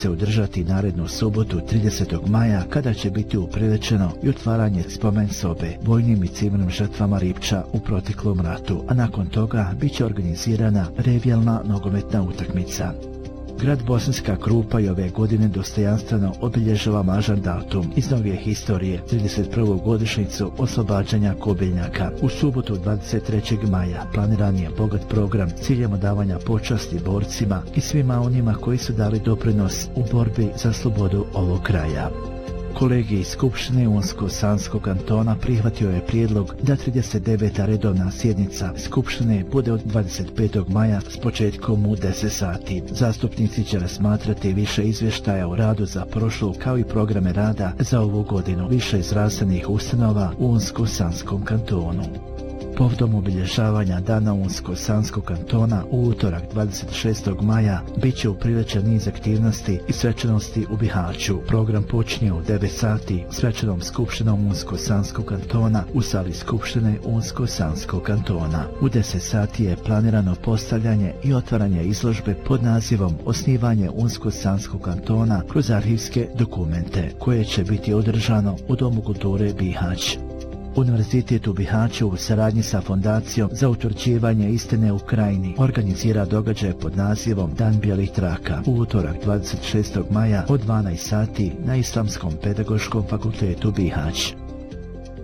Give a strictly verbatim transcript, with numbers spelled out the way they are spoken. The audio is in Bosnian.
se održati narednu subotu tridesetog maja kada će biti upriličeno i otvaranje spomen sobe vojnim i civilnim žrtvama Ripča u proteklom ratu, a nakon toga bit će organizirana revijalna nogometna utakmica. Grad Bosanska Krupa i ove godine dostojanstveno obilježava važan datum iz novije historije, trideset prvu godišnjicu oslobađanja Kobiljnjaka. U subotu dvadeset trećeg maja planiran je bogat program s ciljem odavanja počasti borcima i svima onima koji su dali doprinos u borbi za slobodu ovog kraja. Kolegij iz Skupštine Unsko-Sanskog kantona prihvatio je prijedlog da trideset deveta redovna sjednica Skupštine bude od dvadeset petog maja s početkom u deset sati. Zastupnici će razmatrati više izvještaja o radu za prošlu kao i programe rada za ovu godinu više zdravstvenih ustanova u Unsko-Sanskom kantonu. Povodom obilježavanja Dana Unsko-Sanskog kantona u utorak dvadeset šestog maja bit će upriličen niz aktivnosti i svečanosti u Bihaću. Program počinje u devet sati svečanom skupštinom Unsko-Sanskog kantona u sali skupštine Unsko-Sanskog kantona. U deset sati je planirano postavljanje i otvaranje izložbe pod nazivom Osnivanje Unsko-Sanskog kantona kroz arhivske dokumente, koje će biti održano u Domu kulture Bihać. Univerzitet u Bihaću u saradnji sa Fondacijom za utvrđivanje istine u Krajini organizira događaj pod nazivom Dan bijelih traka u utorak dvadeset šestog maja od dvanaest sati na Islamskom pedagoškom fakultetu Bihać.